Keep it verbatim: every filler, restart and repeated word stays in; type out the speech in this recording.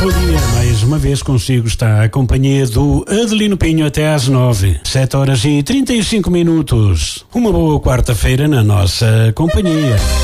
bom dia. Mais uma vez consigo estar a companhia do Adelino Pinho até às nove. Sete horas e trinta e cinco minutos. Uma boa quarta-feira na nossa companhia.